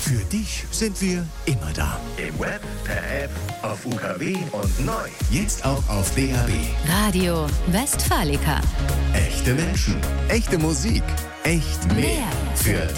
Für dich sind wir immer da. Im Web, per App, auf UKW und neu. Jetzt auch auf DAB. Radio Westfalica. Echte Menschen, echte Musik, echt mehr. Mehr Für